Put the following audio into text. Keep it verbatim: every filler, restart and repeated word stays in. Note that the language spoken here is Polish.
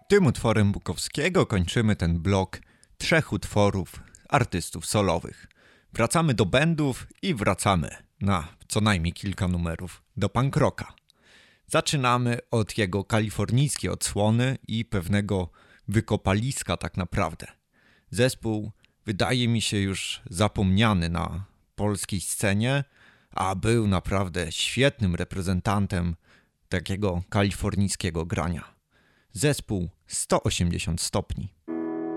Tym utworem Bukowskiego kończymy ten blok trzech utworów artystów solowych. Wracamy do bandów i wracamy na co najmniej kilka numerów do punk rocka. Zaczynamy od jego kalifornijskiej odsłony i pewnego wykopaliska tak naprawdę. Zespół wydaje mi się już zapomniany na polskiej scenie, a był naprawdę świetnym reprezentantem takiego kalifornijskiego grania. Zespół sto osiemdziesiąt stopni.